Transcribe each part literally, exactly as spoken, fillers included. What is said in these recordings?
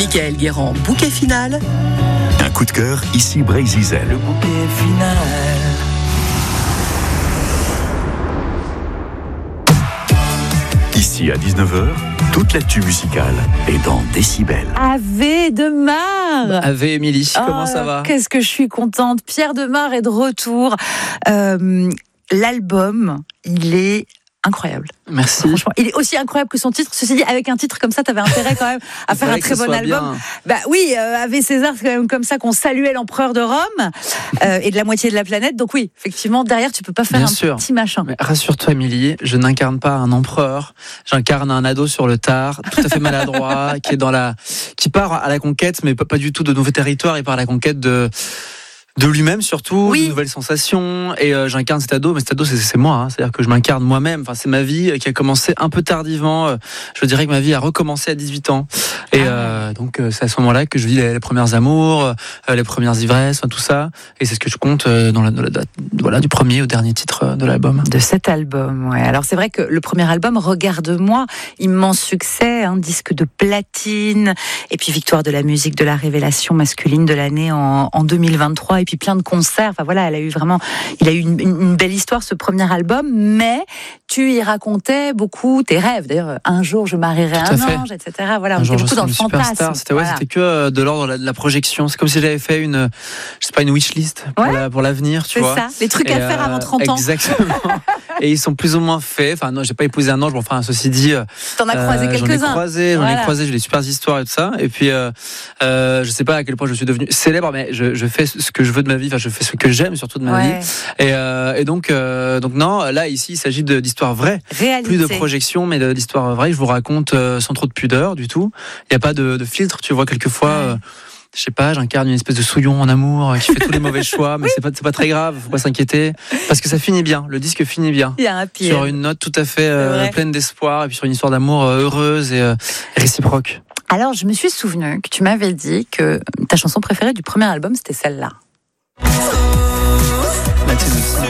Michael Guérand, bouquet final. Un coup de cœur, ici Bray-Zizel. Le bouquet final. Ici à dix-neuf heures, toute l'actu musicale est dans Décibel. Ave Demar. Ave Émilie, Oh, comment ça va? Qu'est-ce que je suis contente. Pierre Demar est de retour. Euh, l'album, il est incroyable. Merci. Franchement, il est aussi incroyable que son titre. Ceci dit, avec un titre comme ça, t'avais intérêt quand même à faire un très bon album. Bien. Bah oui, euh, Ave César, c'est quand même comme ça qu'on saluait l'empereur de Rome euh, et de la moitié de la planète. Donc oui, effectivement, derrière, tu peux pas faire Bien un sûr. petit machin. Mais rassure-toi, Émilie, je n'incarne pas un empereur. J'incarne un ado sur le tard, tout à fait maladroit, qui est dans la, qui part à la conquête, mais pas, pas du tout de nouveaux territoires. Il part à la conquête de. De lui-même surtout, oui. de nouvelles sensations, et euh, j'incarne cet ado, mais cet ado c'est, c'est moi, hein. C'est-à-dire que je m'incarne moi-même, enfin c'est ma vie euh, qui a commencé un peu tardivement, euh, je dirais que ma vie a recommencé à dix-huit ans, et ah. euh, donc euh, c'est à ce moment-là que je vis les, les premières amours, euh, les premières ivresses, enfin, tout ça, et c'est ce que je compte euh, dans, la, dans la date voilà, du premier au dernier titre euh, de l'album. De cet album, ouais. Alors c'est vrai que le premier album, Regarde-moi, immense succès, hein, disque de platine, et puis victoire de la musique de la révélation masculine de l'année en, en deux mille vingt-trois, et puis plein de concerts. Enfin voilà, elle a eu vraiment, il a eu une, une belle histoire ce premier album, mais tu y racontais beaucoup tes rêves. D'ailleurs, un jour je marierai un fait. ange, et cetera. Voilà, un on jour était je beaucoup dans le fantasme. C'était, ouais, voilà. c'était que de l'ordre de la, de la projection. C'est comme si j'avais fait une, je sais pas, une wishlist pour, ouais. la, pour l'avenir, tu c'est vois. C'est ça, les trucs et à euh, faire avant trente ans. Exactement. Et ils sont plus ou moins faits. Enfin non, j'ai pas épousé un ange. Bon, enfin, ceci dit, t'en as croisé euh, quelques-uns. J'en ai croisé, j'en voilà. ai croisé. J'ai des super histoires et tout ça. Et puis, euh, euh, je sais pas à quel point je suis devenu célèbre, mais je, je fais ce que je veux de ma vie. Enfin, je fais ce que j'aime surtout de ma ouais. vie. Et, euh, et donc, euh, donc non, là ici, il s'agit de, d'histoires vraies, réalité. Plus de projection, mais de, d'histoires vraies. Je vous raconte euh, sans trop de pudeur du tout. Il y a pas de, de filtre. Tu vois, quelquefois. Ouais. Euh, je sais pas, j'incarne une espèce de souillon en amour qui fait tous les mauvais choix, mais oui. c'est pas c'est pas très grave, faut pas s'inquiéter parce que ça finit bien, le disque finit bien. Il y a un pire. Sur une note tout à fait euh, pleine d'espoir et puis sur une histoire d'amour euh, heureuse et euh, réciproque. Alors, je me suis souvenu que tu m'avais dit que ta chanson préférée du premier album, c'était celle-là. Mathilde aussi.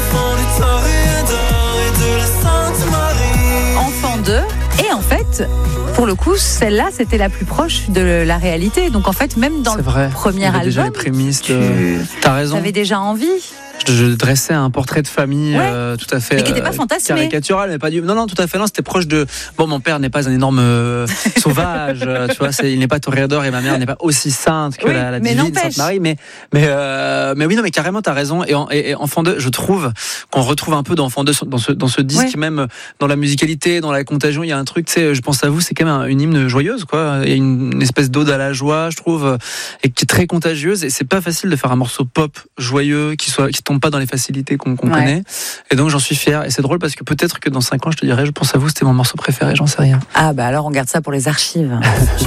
Enfant deux. Et en fait, pour le coup, celle-là, c'était la plus proche de la réalité. Donc en fait, même dans c'est le vrai. premier album, déjà les prémices. Tu de... T'as raison. avais déjà envie. Je, je dressais un portrait de famille ouais. euh, tout à fait mais qui n'était pas fantasmé. caricatural, mais pas du. Non, non, tout à fait. Non, c'était proche de. Bon, mon père n'est pas un énorme euh, sauvage, euh, tu vois. C'est, il n'est pas toréador et ma mère n'est pas aussi sainte que oui, la, la mais divine n'empêche. Sainte Marie. Mais, mais, euh, mais oui, non, mais carrément, t'as raison. Et, en, et, et Enfant deux, je trouve qu'on retrouve un peu d'Enfant deux dans ce dans ce disque, ouais. même dans la musicalité, dans la contagion. Il y a un truc, tu sais, je pense à vous, c'est quand même un, une hymne joyeuse, quoi. Il y a une, une espèce d'ode à la joie, je trouve, et qui est très contagieuse. Et c'est pas facile de faire un morceau pop joyeux qui soit qui tombe pas dans les facilités qu'on, qu'on ouais. connaît, et donc j'en suis fier, et c'est drôle parce que peut-être que dans cinq ans je te dirai je pense à vous, c'était mon morceau préféré, j'en sais rien. Ah bah alors on garde ça pour les archives.